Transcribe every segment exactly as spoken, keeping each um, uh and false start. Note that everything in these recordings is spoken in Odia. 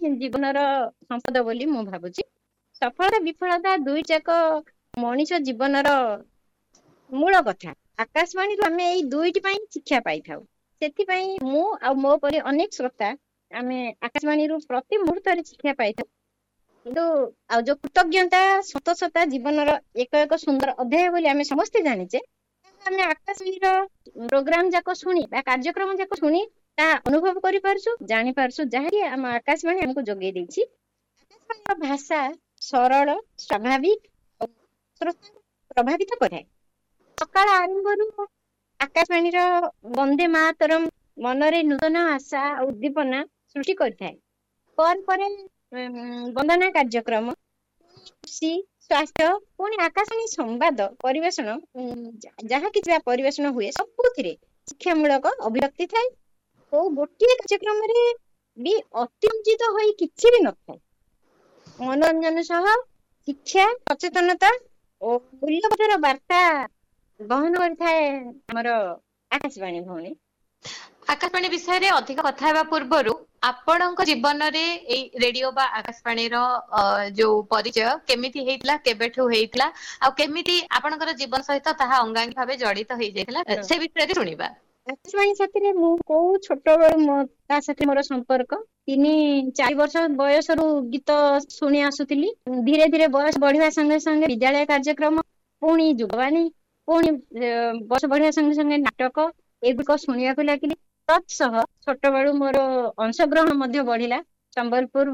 ଜୀବନର ସମ୍ପଦ ବୋଲି ମୁଁ ଭାବୁଛି। ସଫଳତା ବିଫଳତା ଦୁଇ ଯାକ ମଣିଷ ଜୀବନର ମୂଳ କଥା। ଆକାଶବାଣୀରୁ ଆମେ ଏଇ ଦୁଇଟି ପାଇଁ ଶିକ୍ଷା ପାଇଥାଉ। ସେଥିପାଇଁ ମୁଁ ଆଉ ମୋ ପରି ଅନେକ ଶ୍ରୋତା ଆମେ ଆକାଶବାଣୀରୁ ପ୍ରତି ମୁହୂର୍ତ୍ତରେ ଶିକ୍ଷା ପାଇଥାଉ। କିନ୍ତୁ ଆଉ ଯୋଉ କୃତଜ୍ଞତା ସତସତା ଜୀବନର ଏକ ଏକ ସୁନ୍ଦର ଅଧ୍ୟାୟ ବୋଲି ଆମେ ସମସ୍ତେ ଜାଣିଛେ, ଆମେ ଆକାଶବାଣୀର ପ୍ରୋଗ୍ରାମ ଯାକ ଶୁଣି ବା କାର୍ଯ୍ୟକ୍ରମ ଯାକ ଶୁଣି ତାହା ଅନୁଭବ କରିପାରୁଛୁ, ଜାଣିପାରୁଛୁ, ଯାହାକି ଆମ ଆକାଶବାଣୀ ଆମକୁ ଯୋଗେଇ ଦେଇଛି। ଆକାଶବାଣୀର ଭାଷା ସରଳ, ସ୍ୱାଭାବିକ, ଶ୍ରୋତାଙ୍କୁ ପ୍ରଭାବିତ କରେ। ସକାଳ ଆରମ୍ଭରୁ ଆକାଶବାଣୀର ବନ୍ଦେ ମାତରମ୍ ମନରେ ନୂତନ ଆଶା ଆଉ ଉଦ୍ଦୀପନା ସୃଷ୍ଟି କରିଥାଏ। ପରେ ପରେ ବନ୍ଦନା କାର୍ଯ୍ୟକ୍ରମ, କୃଷି, ସ୍ୱାସ୍ଥ୍ୟ, ପୁଣି ଆକାଶବାଣୀ ସମ୍ବାଦ ପରିବେଷଣ, ଯାହା କିଛି ପରିବେଷଣ ହୁଏ ସବୁଥିରେ ଶିକ୍ଷାମୂଳକ ଅଭିବ୍ୟକ୍ତି ଥାଏ। କୋଉ ଗୋଟିଏ କାର୍ଯ୍ୟକ୍ରମରେ ବି ଅତିରଞ୍ଜିତ ହୋଇ କିଛି ବି ନଥାଏ। ମନୋରଞ୍ଜନ ସହ ଶିକ୍ଷା, ସଚେତନତା ଓ ମୂଲ୍ୟବୋଧର ବାର୍ତ୍ତା ବହନ କରିଥାଏ ଆମର ଆକାଶବାଣୀ ଭଉଣୀ। ଆକାଶବାଣୀ ବିଷୟରେ ଅଧିକ କଥା ହେବା ପୂର୍ବରୁ ଆପଣଙ୍କ ଜୀବନରେ ଏଇ ରେଡିଓ ବା ଆକାଶବାଣୀର ଯୋଉ ପରିଚୟ କେମିତି ହେଇଥିଲା, କେବେଠୁ ହେଇଥିଲା, ଆଉ କେମିତି ଆପଣଙ୍କର ଜୀବନ ସହିତ ତାହା ଅଙ୍ଗାଙ୍ଗୀ ଭାବେ ଜଡିତ ହେଇଯାଇଥିଲା, ସେ ବିଷୟରେ ଶୁଣିବା। ଆକାଶବାଣୀ ସାଥିରେ ମୁଁ କୋଉ ଛୋଟବେଳୁ ତା ସାଥେ ମୋର ସମ୍ପର୍କ। ତିନି ଚାରି ବର୍ଷ ବୟସରୁ ଗୀତ ଶୁଣି ଆସୁଥିଲି। ଧୀରେ ଧୀରେ ବୟସ ବଢିବା ସଙ୍ଗେ ସଙ୍ଗେ ବିଦ୍ୟାଳୟ କାର୍ଯ୍ୟକ୍ରମ, ପୁଣି ଯୁବବାଣୀ, ପୁଣି ବୟସ ବଢିବା ସଙ୍ଗେ ସଙ୍ଗେ ନାଟକ ଏଗୁଡିକ ଶୁଣିବାକୁ ଲାଗିଲି। ତତ୍ ସହ ଛୋଟବେଳୁ ମୋର ଅଂଶଗ୍ରହଣ ମଧ୍ୟ ବଢିଲା। ସମ୍ବଲପୁର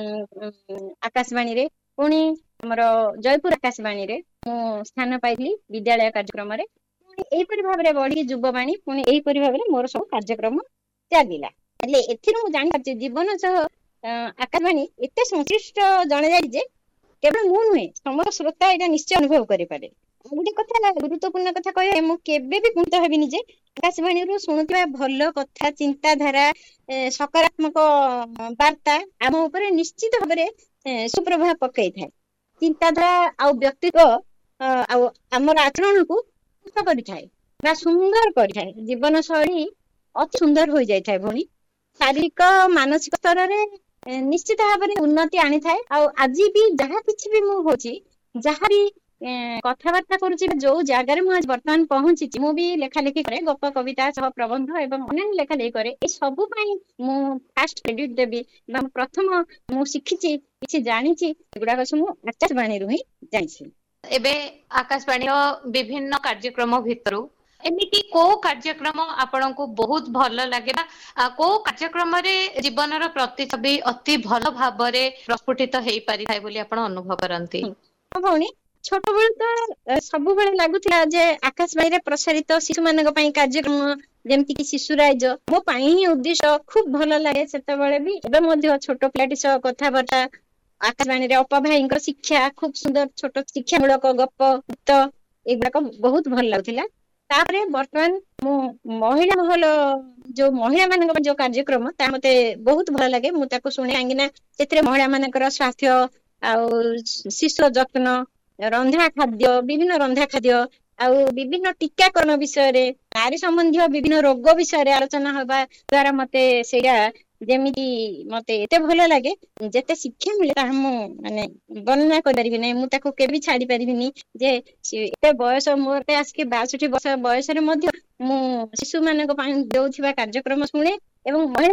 ଆକାଶବାଣୀରେ, ପୁଣି ଆମର ଜୟପୁର ଆକାଶବାଣୀରେ ମୁଁ ସ୍ଥାନ ପାଇଥିଲି ବିଦ୍ୟାଳୟ କାର୍ଯ୍ୟକ୍ରମରେ। ପୁଣି ଏଇପରି ଭାବରେ ବଢି ଯୁବବାଣୀ, ପୁଣି ଏହିପରି ଭାବରେ ମୋର ସବୁ କାର୍ଯ୍ୟକ୍ରମ ଚାଲିଲା। ହେଲେ ଏଥିରୁ ମୁଁ ଜାଣିପାରୁଛି ଜୀବନ ସହ ଆକାଶବାଣୀ ଏତେ ସଂଶ୍ଳିଷ୍ଟ ଜଣାଯାଏ ଯେ କେବଳ ମୁଁ ନୁହେଁ, ସମସ୍ତ ଶ୍ରୋତା ଏଇଟା ନିଶ୍ଚୟ ଅନୁଭବ କରିପାରେ। ଆଉ ଗୋଟେ କଥା ହେଲା, ଗୁରୁତ୍ୱପୂର୍ଣ୍ଣ କଥା କହିବା, ମୁଁ କେବେ ବି କୁଣ୍ଠିତ ହେବିନି ଯେ ଆକାଶବାଣୀରୁ ଶୁଣୁଥିବା ଭଲ କଥା, ଚିନ୍ତାଧାରା, ସକାରାତ୍ମକ ବାର୍ତ୍ତା ଆମ ଉପରେ ନିଶ୍ଚିତ ଭାବରେ ସୁପ୍ରଭାବ ପକେଇଥାଏ। ଚିନ୍ତାଧାରା ଆଉ ବ୍ୟକ୍ତିତ୍ୱ ଆଉ ଆମର ଆଚରଣକୁ କରିଥାଏ ବା ସୁନ୍ଦର କରିଥାଏ। ଜୀବନ ଶୈଳୀ ଅତି ସୁନ୍ଦର ହୋଇଯାଇଥାଏ ଭଉଣୀ। ଶାରୀରିକ ମାନସିକ ସ୍ତରରେ ନିଶ୍ଚିତ ଭାବରେ ଉନ୍ନତି ଆଣିଥାଏ। ଆଉ ଆଜି ବି ଯାହା କିଛି ବି ମୁଁ ହଉଛି, ଯାହାବି କଥାବାର୍ତ୍ତା କରୁଛି, ଯୋଉ ଜାଗାରେ ମୁଁ ଆଜି ବର୍ତ୍ତମାନ ପହଞ୍ଚିଛି, ମୁଁ ବି ଲେଖା ଲେଖି କରେ, ଗପ କବିତା ସହ ପ୍ରବନ୍ଧ ଏବଂ ଅନ୍ୟାନ୍ୟ ଲେଖା ଲେଖି କରେ। ଏ ସବୁ ପାଇଁ ମୁଁ ଫାଷ୍ଟ କ୍ରେଡିଟ ଦେବି ବା ପ୍ରଥମ ମୁଁ ଶିଖିଛି, କିଛି ଜାଣିଛି, ଏଗୁଡାକ ସବୁ ଆକାଶବାଣୀରୁ ହିଁ ଜାଣିଛି। ଏବେ ଆକାଶବାଣୀର ବିଭିନ୍ନ କାର୍ଯ୍ୟକ୍ରମ ଭିତରୁ ଏମିତି କୋଉ କାର୍ଯ୍ୟକ୍ରମ ଆପଣଙ୍କୁ ବହୁତ ଭଲ ଲାଗେ, ବା କୋଉ କାର୍ଯ୍ୟକ୍ରମରେ ଜୀବନର ପ୍ରତିଛବି ଅତି ଭଲ ଭାବରେ ପ୍ରସ୍ଫୁଟିତ ହେଇପାରିଥାଏ ବୋଲି ଆପଣ ଅନୁଭବ କରନ୍ତି? ହଁ ଭଉଣୀ, ଛୋଟବେଳୁ ତ ସବୁବେଳେ ଲାଗୁଥିଲା ଯେ ଆକାଶବାଣୀରେ ପ୍ରସାରିତ ଶିଶୁ ମାନଙ୍କ ପାଇଁ କାର୍ଯ୍ୟକ୍ରମ, ଯେମିତି କିି ଶିଶୁରାଇଜ, ମୋ ପାଇଁ ହିଁ ଉଦ୍ଦିଷ୍ଟ, ଖୁବ ଭଲ ଲାଗେ ସେତେବେଳେ ବି। ଏବେ ମଧ୍ୟ ଛୋଟ ପିଲାଟି ସହ କଥାବାର୍ତ୍ତା, ଆକାଶବାଣୀରେ ଅପା ଭାଇଙ୍କର ଶିକ୍ଷା, ଖୁବ ସୁନ୍ଦର ଛୋଟ ଶିକ୍ଷା ମୂଳକ ଗପ, ଗୀତ, ଏଗୁଡାକ ବହୁତ ଭଲ ଲାଗୁଥିଲା। ତାପରେ ବର୍ତ୍ତମାନ ମୁଁ ମହିଳା ମହଲ, ଯୋଉ ମହିଳା ମାନଙ୍କ ଯୋଉ କାର୍ଯ୍ୟକ୍ରମ, ତା ମତେ ବହୁତ ଭଲ ଲାଗେ। ମୁଁ ତାକୁ ଶୁଣେ, କାହିଁକି ନା ସେଥିରେ ମହିଳା ମାନଙ୍କର ସ୍ୱାସ୍ଥ୍ୟ ଆଉ ଶିଶୁ ଯତ୍ନ, ରନ୍ଧା ଖାଦ୍ୟ, ବିଭିନ୍ନ ରନ୍ଧା ଖାଦ୍ୟ, ଆଉ ବିଭିନ୍ନ ଟୀକାକରଣ ବିଷୟରେ, ନାରୀ ସମ୍ବନ୍ଧୀୟ ବିଭିନ୍ନ ରୋଗ ବିଷୟରେ ଆଲୋଚନା ହବା ଦ୍ଵାରା ମତେ ସେଇଟା ଯେମିତି ମତେ ଏତେ ଭଲ ଲାଗେ, ଯେତେ ଶିକ୍ଷା ମିଳେ ତାହା ମୁଁ ମାନେ ବର୍ଣ୍ଣନା କରିପାରିବି ନାହିଁ। ମୁଁ ତାକୁ କେବେ ଛାଡି ପାରିବିନି ଯେ ଏତେ ବୟସ, ମୋର ଆସିକି ବାଷଠି ବର୍ଷ ବୟସରେ ମଧ୍ୟ ମୁଁ ଶିଶୁ ମାନଙ୍କ ପାଇଁ ଦଉଥିବା କାର୍ଯ୍ୟକ୍ରମ ଶୁଣେ ଏବଂ ମହିଳା